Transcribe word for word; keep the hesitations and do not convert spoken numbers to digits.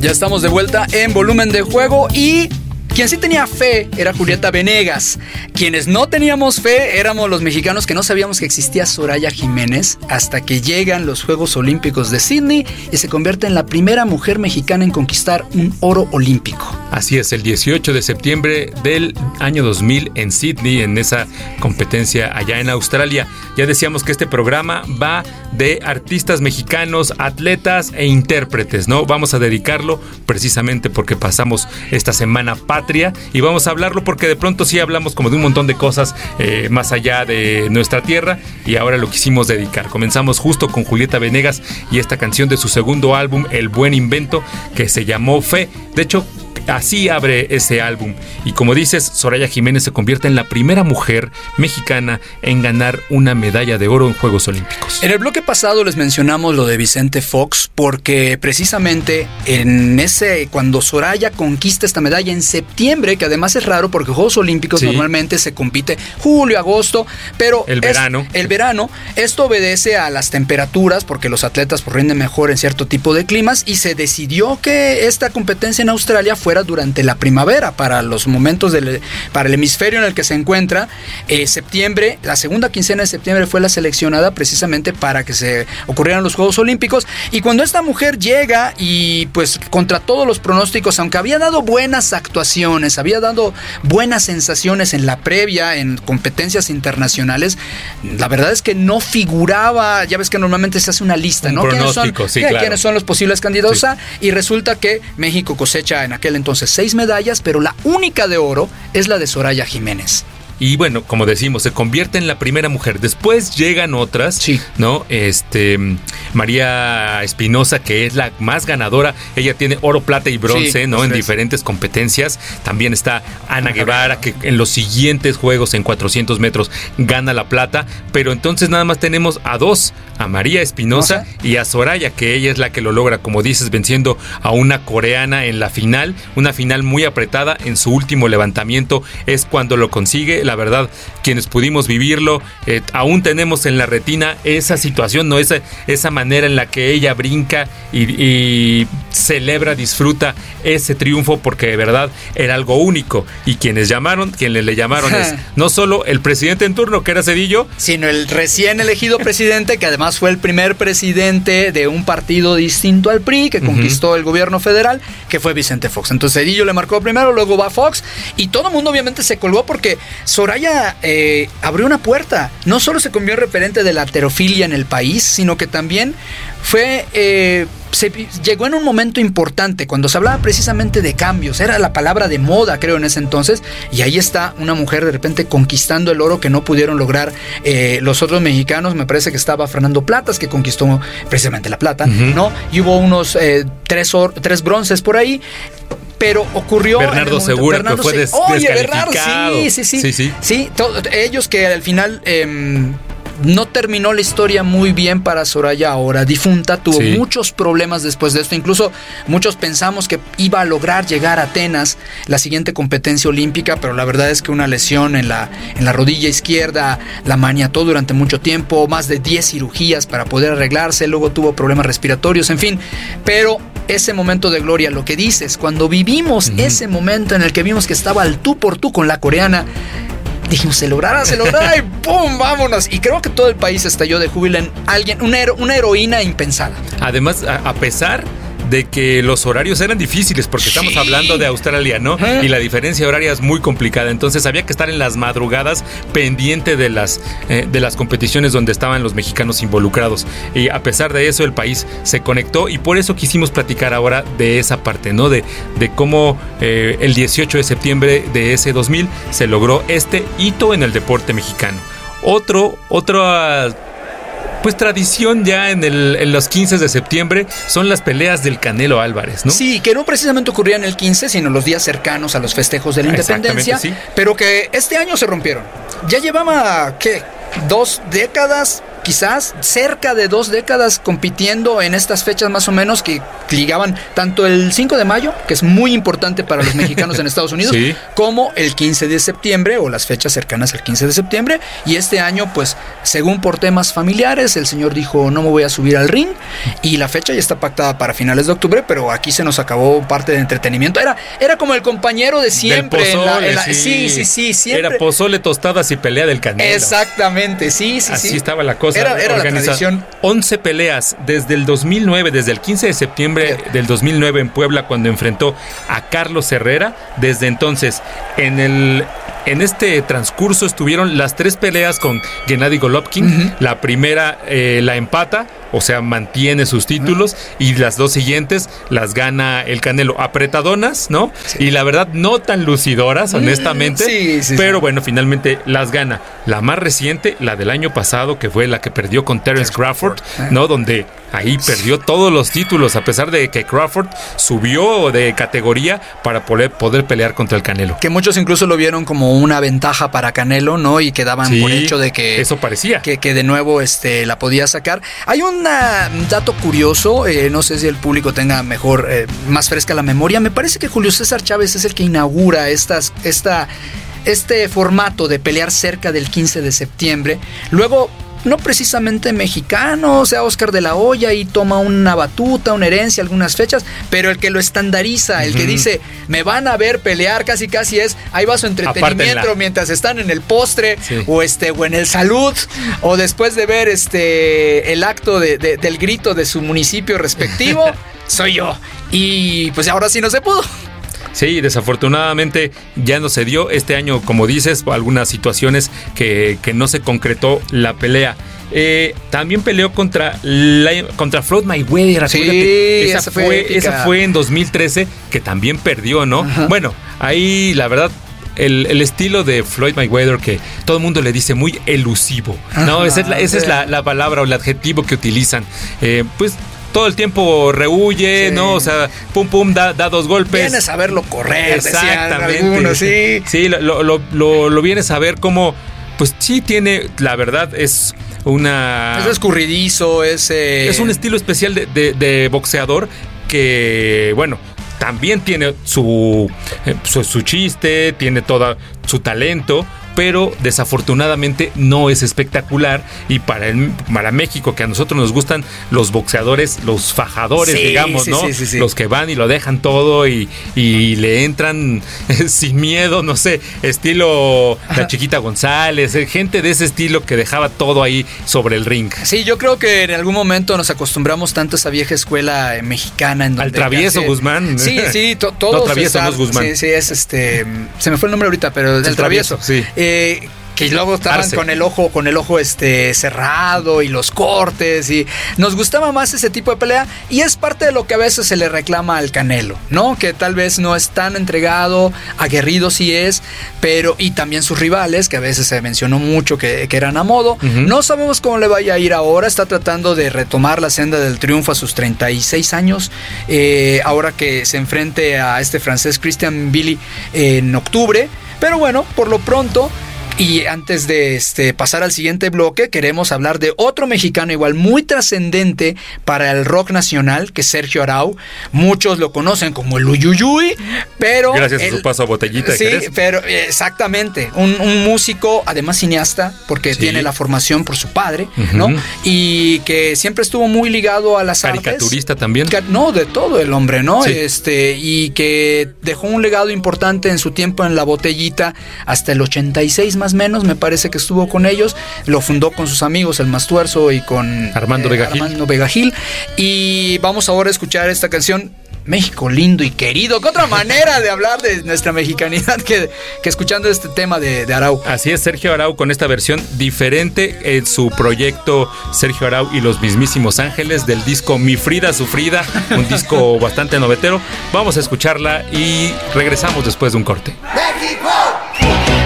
Ya estamos de vuelta en Volumen de Juego y quien sí tenía fe era Julieta Venegas. Quienes no teníamos fe éramos los mexicanos que no sabíamos que existía Soraya Jiménez hasta que llegan los Juegos Olímpicos de Sydney y se convierte en la primera mujer mexicana en conquistar un oro olímpico. Así es, el dieciocho de septiembre del año dos mil en Sydney, en esa competencia allá en Australia. Ya decíamos que este programa va de artistas mexicanos, atletas e intérpretes, ¿no? Vamos a dedicarlo precisamente porque pasamos esta semana patria y vamos a hablarlo porque de pronto sí hablamos como de un montón de cosas eh, más allá de nuestra tierra y ahora lo quisimos dedicar. Comenzamos justo con Julieta Venegas y esta canción de su segundo álbum, El Buen Invento, que se llamó Fe. De hecho, así abre ese álbum. Y como dices, Soraya Jiménez se convierte en la primera mujer mexicana en ganar una medalla de oro en Juegos Olímpicos. En el bloque pasado les mencionamos lo de Vicente Fox porque precisamente en ese cuando Soraya conquista esta medalla en septiembre, que además es raro porque Juegos Olímpicos sí. normalmente se compite julio, agosto, pero el verano. El verano, esto obedece a las temperaturas porque los atletas pues, rinden mejor en cierto tipo de climas y se decidió que esta competencia en Australia fuera durante la primavera para los momentos del para el hemisferio en el que se encuentra. eh, septiembre, la segunda quincena de septiembre fue la seleccionada precisamente para que se ocurrieran los Juegos Olímpicos y cuando esta mujer llega y pues contra todos los pronósticos, aunque había dado buenas actuaciones, había dado buenas sensaciones en la previa en competencias internacionales, la verdad es que no figuraba, ya ves que normalmente se hace una lista, un ¿no? pronóstico, ¿Quiénes son, sí, ¿quiénes claro. son los posibles candidatos sí. a? Y resulta que México cosecha en aquel entonces seis medallas, pero la única de oro es la de Soraya Jiménez. Y bueno, como decimos, se convierte en la primera mujer. Después llegan otras, sí. ¿no? Este, María Espinosa, que es la más ganadora. Ella tiene oro, plata y bronce, sí, ¿no? En diferentes competencias. También está Ana Guevara, que en los siguientes Juegos en cuatrocientos metros gana la plata. Pero entonces nada más tenemos a dos, a María Espinosa y a Soraya, que ella es la que lo logra, como dices, venciendo a una coreana en la final. Una final muy apretada. En su último levantamiento es cuando lo consigue. La verdad, quienes pudimos vivirlo, eh, aún tenemos en la retina esa situación, ¿no? Esa, esa manera en la que ella brinca y, y celebra, disfruta ese triunfo, porque de verdad era algo único. Y quienes llamaron, quienes le llamaron es no solo el presidente en turno, que era Cedillo, sino el recién elegido presidente, que además fue el primer presidente de un partido distinto al P R I, que uh-huh. conquistó el gobierno federal, que fue Vicente Fox. Entonces Cedillo le marcó primero, luego va Fox, y todo el mundo obviamente se colgó porque Soraya eh, abrió una puerta. No solo se convirtió en referente de la halterofilia en el país, sino que también fue eh, se, llegó en un momento importante cuando se hablaba precisamente de cambios. Era la palabra de moda, creo, en ese entonces. Y ahí está una mujer de repente conquistando el oro que no pudieron lograr eh, los otros mexicanos. Me parece que estaba Fernando Platas, que conquistó precisamente la plata, uh-huh. ¿no? Y hubo unos eh, tres, or, tres bronces por ahí. Pero ocurrió Bernardo Segura, que fue des- Oye, descalificado. Bernardo, sí, sí, sí. sí, sí. sí to- ellos que al final eh, no terminó la historia muy bien para Soraya, ahora difunta, tuvo sí. muchos problemas después de esto. Incluso muchos pensamos que iba a lograr llegar a Atenas, la siguiente competencia olímpica, pero la verdad es que una lesión en la, en la rodilla izquierda la maniató durante mucho tiempo, más de diez cirugías para poder arreglarse, luego tuvo problemas respiratorios, en fin. Pero ese momento de gloria, lo que dices, cuando vivimos uh-huh. ese momento en el que vimos que estaba al tú por tú con la coreana, dijimos, se logrará, se logrará y ¡pum! ¡Vámonos! Y creo que todo el país estalló de júbilo en alguien, una, hero, una heroína impensada. Además, a, a pesar de que los horarios eran difíciles, porque sí. estamos hablando de Australia, ¿no? ¿Eh? Y la diferencia horaria es muy complicada, entonces había que estar en las madrugadas pendiente de las, eh, de las competiciones donde estaban los mexicanos involucrados. Y a pesar de eso, el país se conectó y por eso quisimos platicar ahora de esa parte, ¿no? De, de cómo eh, el dieciocho de septiembre de ese dos mil se logró este hito en el deporte mexicano. Otro, otro... Pues tradición ya en, el, en los quince de septiembre son las peleas del Canelo Álvarez, ¿no? Sí, que no precisamente ocurrían el quince, sino los días cercanos a los festejos de la independencia, sí. pero que este año se rompieron. Ya llevaba, ¿qué? Dos décadas quizás cerca de dos décadas compitiendo en estas fechas más o menos que ligaban tanto el cinco de mayo, que es muy importante para los mexicanos en Estados Unidos, sí, como el quince de septiembre o las fechas cercanas al quince de septiembre. Y este año, pues, según por temas familiares, el señor dijo, no me voy a subir al ring, y la fecha ya está pactada para finales de octubre, pero aquí se nos acabó parte de entretenimiento. Era, era como el compañero de siempre. Del pozole, en la, en la, sí, sí, sí, sí, siempre. Era pozole, tostadas y pelea del Canelo. Exactamente, sí, sí, Así sí. estaba la cosa. Era, era la tradición. once peleas desde el dos mil nueve, desde el quince de septiembre sí. del dos mil nueve en Puebla, cuando enfrentó a Carlos Herrera. Desde entonces, en el en este transcurso estuvieron las tres peleas con Gennady Golovkin. Uh-huh. La primera eh, la empata, o sea, mantiene sus títulos, uh-huh, y las dos siguientes las gana el Canelo. Apretadonas, ¿no? Sí. Y la verdad, no tan lucidoras, honestamente. Sí, sí, pero sí. bueno, finalmente las gana. La más reciente, la del año pasado, que fue la que perdió con Terence Crawford, ¿no? Donde ahí perdió todos los títulos, a pesar de que Crawford subió de categoría para poder, poder pelear contra el Canelo. Que muchos incluso lo vieron como una ventaja para Canelo, ¿no? Y que daban sí, por hecho de que eso parecía que, que de nuevo este la podía sacar. Hay un dato curioso, eh, no sé si el público tenga mejor, eh, más fresca la memoria. Me parece que Julio César Chávez es el que inaugura estas, esta, este formato de pelear cerca del quince de septiembre. Luego, no precisamente mexicano, o sea, Oscar de la Hoya, y toma una batuta, una herencia, algunas fechas, pero el que lo estandariza, el uh-huh, que dice, me van a ver pelear, casi casi es, ahí va su entretenimiento Apártenla. mientras están en el postre, sí, o este, o en el salud, o después de ver este el acto de, de, del grito de su municipio respectivo, soy yo. Y pues ahora sí no se pudo. Sí, desafortunadamente ya no se dio este año, como dices, algunas situaciones que, que no se concretó la pelea. Eh, también peleó contra la, contra Floyd Mayweather. Sí, esa, esa, fue, esa fue en dos mil trece, que también perdió, ¿no? Ajá. Bueno, ahí la verdad, El, el estilo de Floyd Mayweather, que todo el mundo le dice muy elusivo, ¿no? Ajá, esa es la, esa es la, la palabra o el adjetivo que utilizan. Eh, pues todo el tiempo rehuye, sí, ¿no? O sea, pum, pum, da, da dos golpes. Vienes a verlo correr, exactamente. Algunos, sí, sí lo, lo, lo, lo vienes a ver como, pues sí tiene, la verdad, es una... Es escurridizo, es... Eh... Es un estilo especial de, de, de boxeador que, bueno, también tiene su, su, su chiste, tiene todo su talento, pero desafortunadamente no es espectacular. Y para, el, para México, que a nosotros nos gustan los boxeadores, los fajadores, sí, digamos, sí, ¿no? Sí, sí, sí. Los que van y lo dejan todo y, y le entran sin miedo, no sé, estilo Ajá. la Chiquita González, gente de ese estilo que dejaba todo ahí sobre el ring. Sí, yo creo que en algún momento nos acostumbramos tanto a esa vieja escuela mexicana. En donde Al Travieso hace... Guzmán. Sí, sí, to, todos. No, Travieso no es Guzmán. Sí, sí, es este... Se me fue el nombre ahorita, pero del Travieso. Sí. Eh, que luego estaban Arce. con el ojo, con el ojo este cerrado y los cortes, y nos gustaba más ese tipo de pelea, y es parte de lo que a veces se le reclama al Canelo, ¿no? Que tal vez no es tan entregado, aguerrido sí es, pero, y también sus rivales, que a veces se mencionó mucho que, que eran a modo. Uh-huh. No sabemos cómo le vaya a ir ahora, está tratando de retomar la senda del triunfo a sus treinta y seis años, eh, ahora que se enfrente a este francés Christian Billy eh, en octubre, pero bueno, por lo pronto. Y antes de este, pasar al siguiente bloque, queremos hablar de otro mexicano igual muy trascendente para el rock nacional, que es Sergio Arau. Muchos lo conocen como el Uyuyuy, pero... Gracias el, a su paso a Botellita de Sí, Jerez. pero exactamente, un, un músico, además cineasta, porque sí. tiene la formación por su padre, uh-huh. ¿no? Y que siempre estuvo muy ligado a las Caricaturista artes. también. No, de todo el hombre, ¿no? Sí. Este, y que dejó un legado importante en su tiempo en la Botellita, hasta el ochenta y seis más menos, me parece que estuvo con ellos. Lo fundó con sus amigos, el Mastuerzo, y con Armando, eh, Vega, Armando Vega Gil. Y vamos ahora a escuchar esta canción, México lindo y querido. ¿Qué otra manera de hablar de nuestra mexicanidad que, que escuchando este tema de, de Arau? Así es, Sergio Arau con esta versión diferente en su proyecto Sergio Arau y los mismísimos Ángeles, del disco Mi Frida Sufrida, un disco bastante novetero. Vamos a escucharla y regresamos después de un corte. ¡México!